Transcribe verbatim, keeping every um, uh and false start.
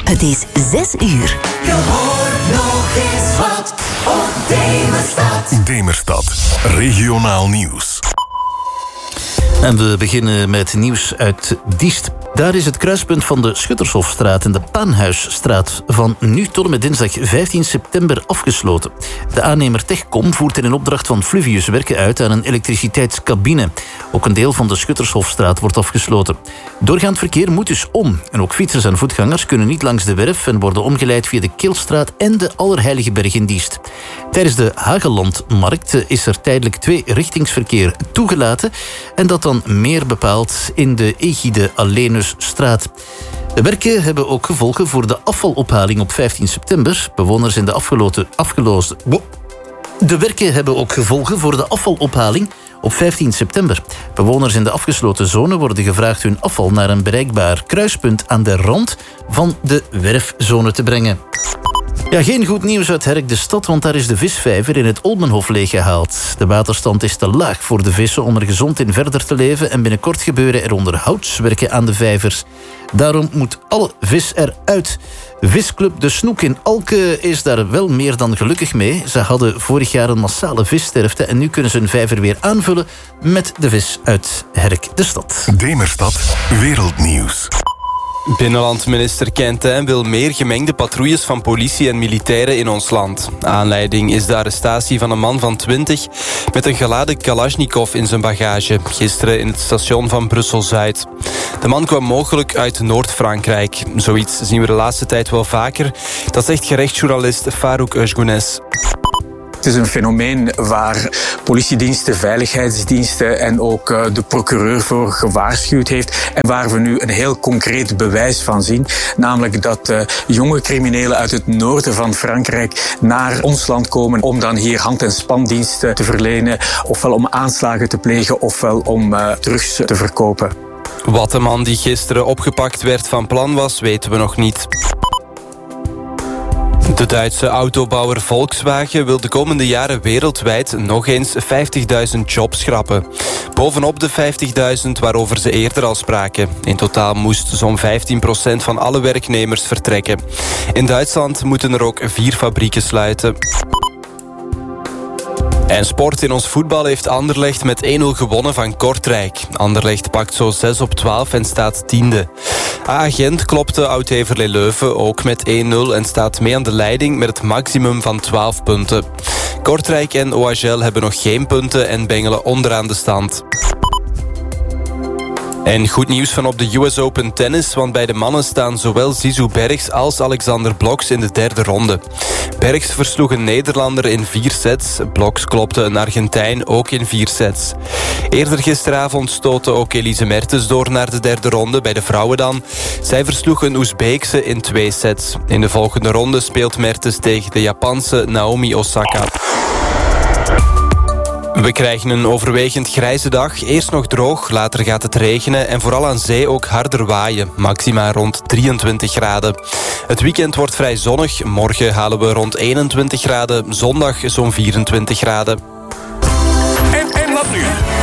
Het is zes uur. Je hoort nog eens wat op Demerstad. Demerstad, regionaal nieuws. En we beginnen met nieuws uit Diest. Daar is het kruispunt van de Schuttershofstraat en de Paanhuisstraat van nu tot en met dinsdag vijftien september afgesloten. De aannemer Techcom voert in een opdracht van Fluvius werken uit aan een elektriciteitscabine. Ook een deel van de Schuttershofstraat wordt afgesloten. Doorgaand verkeer moet dus om. En ook fietsers en voetgangers kunnen niet langs de werf en worden omgeleid via de Keelstraat en de Allerheiligenberg in Diest. Tijdens de Hagelandmarkt is er tijdelijk twee-richtingsverkeer toegelaten en dat dan meer bepaald in de Egide Alenusstraat. De werken hebben ook gevolgen voor de afvalophaling op vijftien september. Bewoners in de afgeloten, afgeloosde... De werken hebben ook gevolgen voor de afvalophaling op vijftien september. Bewoners in de afgesloten zone worden gevraagd hun afval naar een bereikbaar kruispunt aan de rand van de werfzone te brengen. Ja, geen goed nieuws uit Herk de Stad, want daar is de visvijver in het Olmenhof leeggehaald. De waterstand is te laag voor de vissen om er gezond in verder te leven en binnenkort gebeuren er onderhoudswerken aan de vijvers. Daarom moet alle vis eruit. Visclub De Snoek in Alke is daar wel meer dan gelukkig mee. Ze hadden vorig jaar een massale vissterfte en nu kunnen ze hun vijver weer aanvullen met de vis uit Herk de Stad. Demerstad, wereldnieuws. Binnenlandminister Quentin wil meer gemengde patrouilles van politie en militairen in ons land. Aanleiding is de arrestatie van een man van twintig met een geladen Kalashnikov in zijn bagage, gisteren in het station van Brussel-Zuid. De man kwam mogelijk uit Noord-Frankrijk. Zoiets zien we de laatste tijd wel vaker. Dat zegt gerechtsjournalist Farouk Özgunes. Het is een fenomeen waar politiediensten, veiligheidsdiensten en ook de procureur voor gewaarschuwd heeft. En waar we nu een heel concreet bewijs van zien. Namelijk dat uh, jonge criminelen uit het noorden van Frankrijk naar ons land komen om dan hier hand- en spandiensten te verlenen. Ofwel om aanslagen te plegen ofwel om uh, drugs te verkopen. Wat de man die gisteren opgepakt werd van plan was, weten we nog niet. De Duitse autobouwer Volkswagen wil de komende jaren wereldwijd nog eens vijftigduizend jobs schrappen. Bovenop de vijftigduizend waarover ze eerder al spraken. In totaal moest zo'n vijftien procent van alle werknemers vertrekken. In Duitsland moeten er ook vier fabrieken sluiten. En sport in ons voetbal heeft Anderlecht met één nul gewonnen van Kortrijk. Anderlecht pakt zo zes op twaalf en staat tiende. A Gent klopte Oud-Heverlee Leuven ook met één nul en staat mee aan de leiding met het maximum van twaalf punten. Kortrijk en O H L hebben nog geen punten en bengelen onderaan de stand. En goed nieuws van op de U S Open tennis, want bij de mannen staan zowel Zizou Bergs als Alexander Bloks in de derde ronde. Bergs versloeg een Nederlander in vier sets. Bloks klopte een Argentijn ook in vier sets. Eerder gisteravond stootte ook Elise Mertens door naar de derde ronde, bij de vrouwen dan. Zij versloeg een Oezbeekse in twee sets. In de volgende ronde speelt Mertens tegen de Japanse Naomi Osaka. We krijgen een overwegend grijze dag. Eerst nog droog, later gaat het regenen en vooral aan zee ook harder waaien. Maxima rond drieëntwintig graden. Het weekend wordt vrij zonnig. Morgen halen we rond eenentwintig graden. Zondag zo'n vierentwintig graden. En, en wat nu?